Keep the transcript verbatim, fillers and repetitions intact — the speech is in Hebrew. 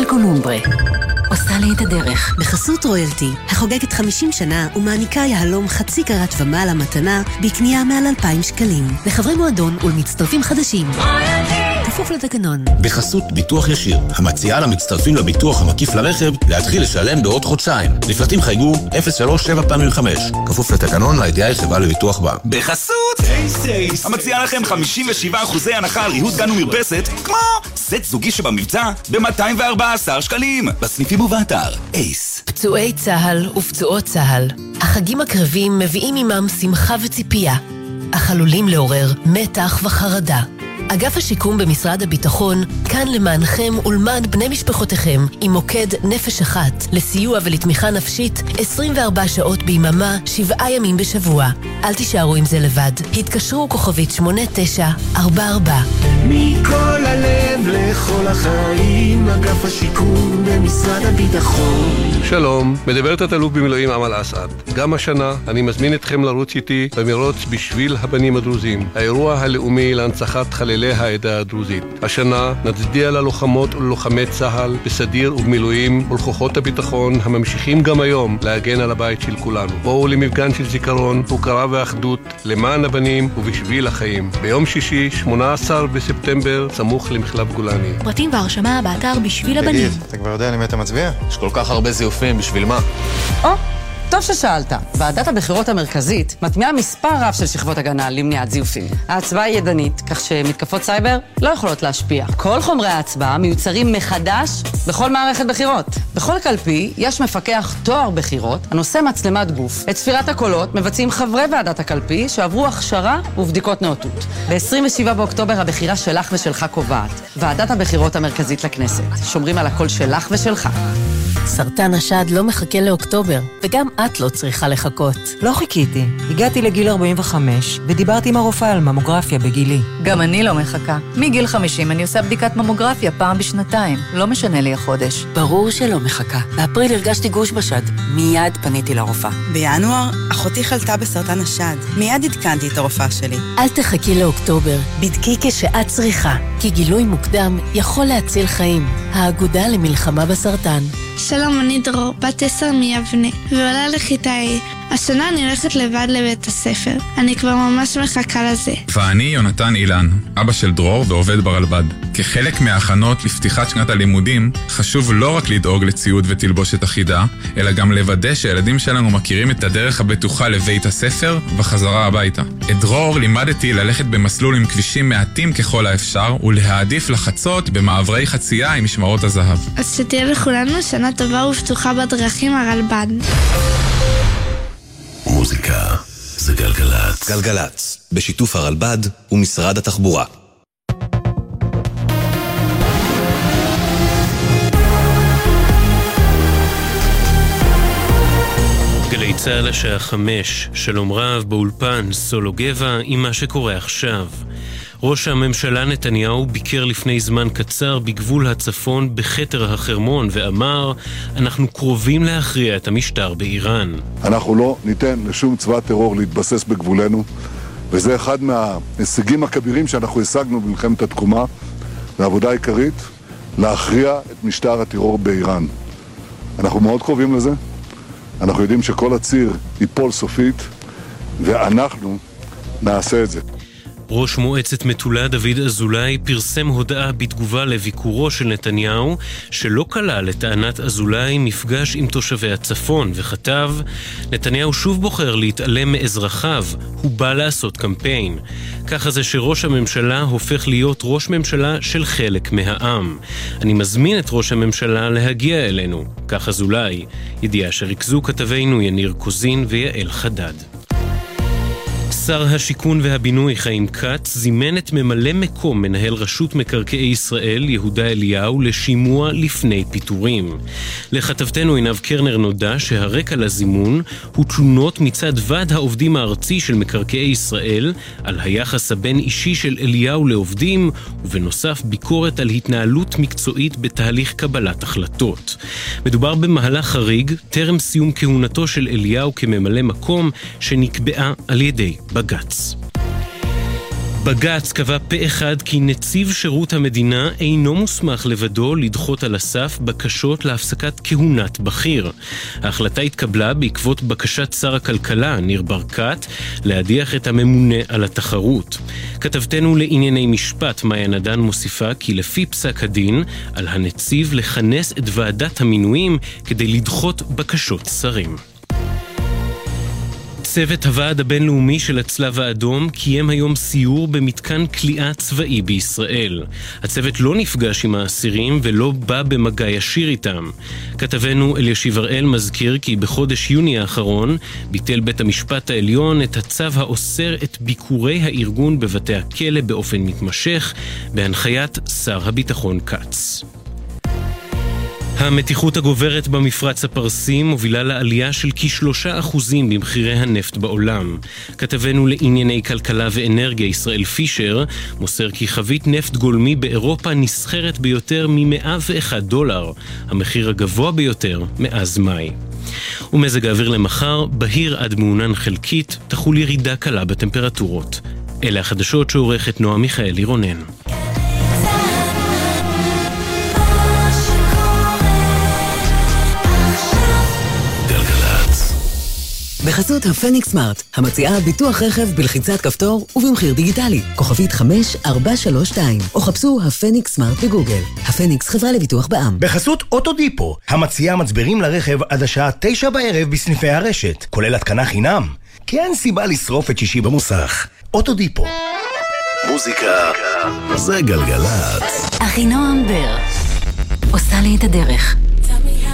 קולומbre. עושה לי את הדרך. בחסות רויאלטי, החוגגת חמישים שנה ומעניקה יהלום חצי קרת ומעלה מתנה בקנייה מעל אלפיים שקלים. לחברי מועדון ולמצטרפים חדשים. כפוף לתקנון. בחסות ביטוח ישיר, המציעה למצטרפים לביטוח המקיף לרכב להתחיל לשלם בעוד חודשיים. לפרטים חייגו אפס שלוש שבע פעמים חמש. כפוף לתקנון, לידיעה היא חברה לביטוח בה. בחסות אייס אייס, המציעה לכם חמישים ושבעה אחוזי הנחה על ריהוט גן ומרפסת, כמו סט זוגי שבמבצע ב-מאתיים וארבעה עשר שקלים. בסניפים ובאתר אייס. פצועי צהל ופצועות צהל, החגים הקרבים מביאים עמם שמחה וציפייה, אך עלולים לעורר מתח וחרדה. אגף השיקום במשרד הביטחון כאן למענכם ולמען בני משפחותיכם עם מוקד נפש אחת לסיוע ולתמיכה נפשית עשרים וארבע שעות ביממה, שבעה ימים בשבוע. אל תישארו עם זה לבד. התקשרו כוכבית שמונה תשע ארבע ארבע. מכל הלב לכל החיים, אגף השיקום במשרד הביטחון. שלום, מדברת התלוף במילואים אמל אסעד. גם השנה אני מזמין אתכם לרוץ איתי במרוץ בשביל הבנים הדרוזים, האירוע הלאומי להנצחת חללי העדה הדרוזית. השנה נצדיע ללוחמות וללוחמי צהל בסדיר ובמילואים ולכוחות הביטחון הממשיכים גם היום להגן על הבית של כולנו. בואו למפגן של זיכרון, הוקרה ואחדות למען הבנים ובשביל החיים. ביום שישי, שמונה עשר בספטמבר, סמוך למחלף גולני. פרטים והרשמה באתר בשביל הבנים. תגיד, אתה כבר יודע למי אתה מצביע? יש כל כך הרבה זיופים, בשביל מה? או, טוב ששאלת. ועדת הבחירות המרכזית מטמיעה מספר רב של שכבות הגנה למניעת זיופים. ההצבעה היא ידנית, כך שמתקפות סייבר לא יכולות להשפיע. כל חומרי ההצבעה מיוצרים מחדש בכל מערכת בחירות. בכל קלפי יש מפקח תואר בחירות הנושא מצלמת גוף. את ספירת הקולות מבצעים חברי ועדת הקלפי שעברו הכשרה ובדיקות נאותות. ב-עשרים ושבעה באוקטובר הבחירה שלך ושלך קובעת. ועדת הבחירות המרכזית לכנסת. שומרים על הקול שלך ושלך. סרטן השד לא מחכה לאוקטובר, וגם את לא צריכה לחכות. לא חיכיתי. הגעתי לגיל ארבעים וחמש, ודיברתי עם הרופאה על ממוגרפיה בגילי. גם אני לא מחכה. מגיל חמישים אני עושה בדיקת ממוגרפיה פעם בשנתיים. לא משנה לי החודש. ברור שלא מחכה. באפריל הרגשתי גוש בשד. מיד פניתי לרופאה. בינואר, אחותי חלתה בסרטן השד. מיד עדכנתי את הרופאה שלי. אל תחכי לאוקטובר. בדקי כשאת צריכה, כי גילוי מוקדם יכול להציל חיים. האגודה למלחמה בסרטן. שלום, אני דרור, בת עשר מיבנה, ועולה לכיתה A. השנה אני הולכת לבד לבית הספר. אני כבר ממש מחכה לזה. ואני יונתן אילן, אבא של דרור ועובד ברלב"ד. כחלק מההכנות לפתיחת שנת הלימודים, חשוב לא רק לדאוג לציוד ותלבושת אחידה, אלא גם לוודא שהילדים שלנו מכירים את הדרך הבטוחה לבית הספר וחזרה הביתה. את דרור לימדתי ללכת במסלול עם כבישים מעטים ככל האפשר, ולהעדיף לחצות במעברי חצייה עם משמרות הזהב. אז שתהיה לכולנו שנה טובה ופתוחה בדרכים הרלב"ד. מוזיקה זה גלגלץ. גלגלץ, בשיתוף הרלב"ד ומשרד התחבורה. גלי צהל השעה חמש, שלום רב באולפן, סולו גבע עם מה שקורה עכשיו. ראש הממשלה נתניהו ביקר לפני זמן קצר בגבול הצפון בכתר החרמון ואמר, אנחנו קרובים להכריע את המשטר באיראן. אנחנו לא ניתן לשום צבא טרור להתבסס בגבולנו, וזה אחד מההישגים הכבירים שאנחנו השגנו במלחמת התקומה, ועבודה עיקרית, להכריע את משטר הטרור באיראן. אנחנו מאוד קרובים לזה, אנחנו יודעים שכל הציר ייפול סופית, ואנחנו נעשה את זה. ראש מועצת מטולה דוד אזולאי פרסם הודעה בתגובה לביקורו של נתניהו שלא כלל לטענת אזולאי מפגש עם תושבי הצפון וכתב, נתניהו שוב בוחר להתעלם מאזרחיו, הוא בא לעשות קמפיין. ככה זה שראש הממשלה הופך להיות ראש ממשלה של חלק מהעם. אני מזמין את ראש הממשלה להגיע אלינו, כך אזולאי. ידיעה שריכזו כתבינו יניר קוזין ויעל חדד. שר השיכון והבינוי חיים כץ זימן את ממלא מקום מנהל רשות מקרקעי ישראל יהודה אליהו לשימוע לפני פיטורים. לכתבתנו עינב קרנר נודע שהרקע לזימון הוא תלונות מצד ועד העובדים הארצי של מקרקעי ישראל על היחס הבין אישי של אליהו לעובדים, ובנוסף ביקורת על התנהלות מקצועית בתהליך קבלת החלטות. מדובר במהלך חריג טרם סיום כהונתו של אליהו כממלא מקום שנקבעה על ידי בגץ. בג"ץ קבע פה אחד כי נציב שירות המדינה אינו מוסמך לבדו לדחות על הסף בקשות להפסקת כהונת בכיר. ההחלטה התקבלה בעקבות בקשת שר הכלכלה, ניר ברקת, להדיח את הממונה על התחרות. כתבתנו לענייני משפט, מאיה נדן, מוסיפה כי לפי פסק הדין, על הנציב לכנס את ועדת המינויים כדי לדחות בקשות שרים. צוות הוועד הבינלאומי של הצלב האדום קיים היום סיור במתקן כליאה צבאי בישראל. הצוות לא נפגש עם האסירים ולא בא במגע ישיר איתם. כתבנו אלישיב הראל מזכיר כי בחודש יוני האחרון ביטל בית המשפט העליון את הצו האוסר את ביקורי הארגון בבתי הכלא באופן מתמשך, בהנחיית שר הביטחון כץ. המתיחות הגוברת במפרץ הפרסי מובילה לעלייה של כשלושה אחוזים במחירי הנפט בעולם. כתבנו לענייני כלכלה ואנרגיה ישראל פישר מוסר כי חבית נפט גולמי באירופה נסחרת ביותר מ-מאה ואחד דולר, המחיר הגבוה ביותר מאז מאי. ומזג האוויר למחר, בהיר עד מעונן חלקית, תחול ירידה קלה בטמפרטורות. אלה החדשות שעורכת נועה מיכאלי רונן. בחסות הפניקס סמארט, המציעה ביטוח רכב בלחיצת כפתור ובמחיר דיגיטלי. כוכבית חמש ארבע שלוש שתיים, או חפשו הפניקס סמארט בגוגל. הפניקס חברה לביטוח בע"מ. בחסות אוטודיפו, המציעה מצברים לרכב עד השעה תשע בערב בסניפי הרשת, כולל התקנה חינם. כי אין סיבה לשרוף את שישי במוסך. אוטודיפו. מוזיקה זה גלגלת. אחינועם בר עושה לי את הדרך.